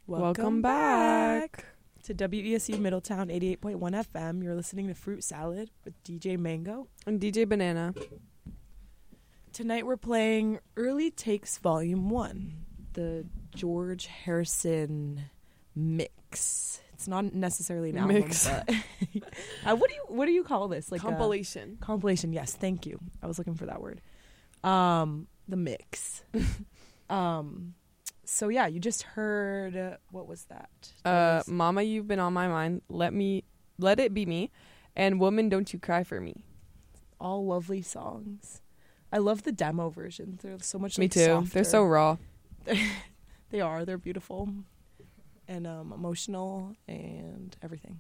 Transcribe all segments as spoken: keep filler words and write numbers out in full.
Welcome back to W E S C Middletown eighty-eight point one F M. You're listening to Fruit Salad with D J Mango and D J Banana. Tonight we're playing Early Takes Volume one, the George Harrison mix. It's not necessarily an album, mix. but uh, what do you what do you call this? Like compilation. A compilation. Yes, thank you. I was looking for that word. Um, the mix. um, so yeah, you just heard uh, what was that? Uh, that was, Mama, You've Been on My Mind. Let me, let it be me, and Woman, Don't You Cry for Me. all lovely songs. I love the demo versions. They're so much. Me like, too. softer. They're so raw. They are. They're beautiful and um, emotional and everything.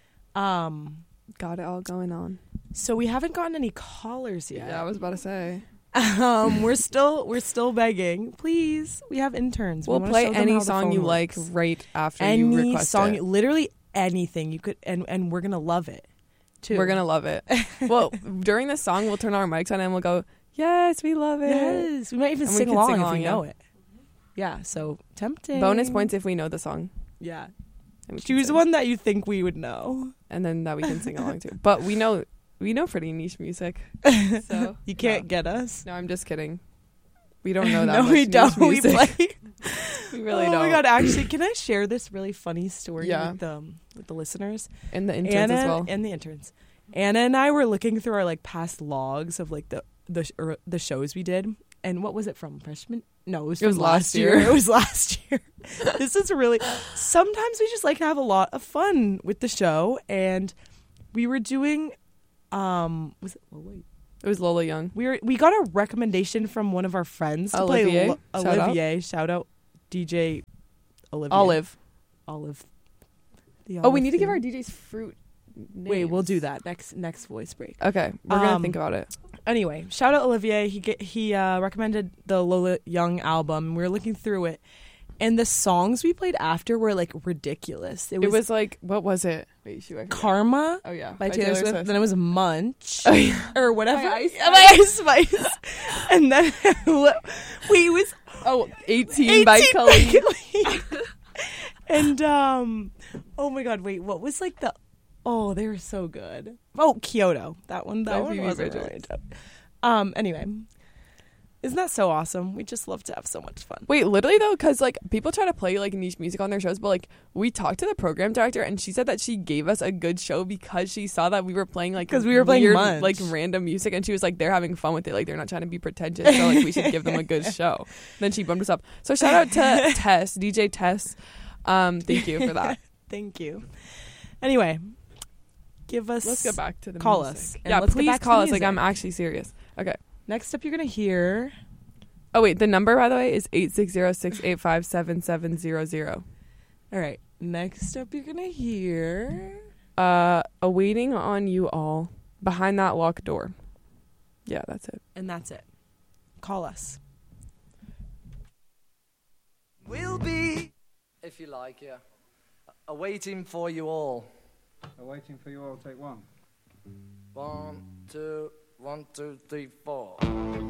Um, Got it all going on. so we haven't gotten any callers yet. Yeah, I was about to say. Um, we're still we're still begging. Please, we have interns. We'll we play show them any how the song phone you works. like right after any you request song, it. literally anything you could, and and we're gonna love it too. We're gonna love it. Well, during the song, we'll turn our mics on and we'll go, "Yes, we love it." Yes, we might even And we sing can along sing if along, we yeah. know it. Yeah, so tempting. Bonus points if we know the song. Yeah, And we can choose sing. one that you think we would know. and then that we can sing along to. But we know we know pretty niche music. So You can't no. get us. No, I'm just kidding. We don't know that no, much we niche don't. We music. play. We really oh don't. my god! Actually, can I share this really funny story Yeah. with the with the listeners And the interns Anna, as well. and the interns? Anna and I were looking through our like past logs of like the the sh- or the shows we did, and what was it from freshman? No, it was, It was from last year. It was last year. This is really. Sometimes we just like to have a lot of fun with the show, and we were doing. Um, was it? Oh, wait. It was Lola Young. We were we got a recommendation from one of our friends to Olivier. play Lo- Shout out. Olivier. Shout out, D J Olivier. Olive. Olive. The Oh, we Olive need to give thing. our D Js fruit names. Wait, we'll do that next next voice break. Okay, we're gonna Um, think about it. Anyway, shout out Olivier. He get, he uh, recommended the Lola Young album. We were looking through it, and the songs we played after were like ridiculous. It It was, was, like, what was it? Wait, shoot, I forgot. Karma Oh yeah, by, Taylor, Swift. Then it was Munch Oh, yeah. or whatever. By Ice Yeah, by Ice Spice. And then we was Oh, eighteen by eighteen Khalid. Khalid. And um oh my god, wait, what was like the oh, they were so good. Oh, Kyoto. That one that By one Phoebe wasn't Bridgers. really dope. Um anyway. Isn't that so awesome? We just love to have so much fun. Wait, literally though, because like people try to play like niche music on their shows, but like we talked to the program director and she said that she gave us a good show because she saw that we were playing like 'Cause we were playing weird, Munch. like random music, and she was like, they're having fun with it, like they're not trying to be pretentious, so like we should give them a good show. Then she bumped us up. So shout out to Tess, D J Tess. Um, thank you for that. Thank you. Anyway, give us Let's get back to the call music. us. And Yeah, let's get please back to call the us. Like music. I'm actually serious. Okay. Next up you're gonna hear Oh wait, the number by the way is eight six zero six eight five seven seven zero zero. all right. Next up you're gonna hear Uh, awaiting on you all behind that locked door. Yeah, that's it. and that's it. Call us. We'll be, if you like, yeah, awaiting for you all. Awaiting for you all, take one. One, two, one, two, three, four.